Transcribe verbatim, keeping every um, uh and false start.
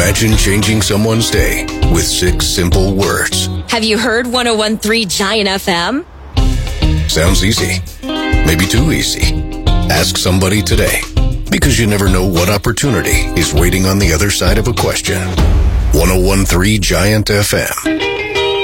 Imagine changing someone's day with six simple words. Have you heard one oh one point three Giant F M? Sounds easy. Maybe too easy. Ask somebody today, because you never know what opportunity is waiting on the other side of a question. one oh one point three Giant F M.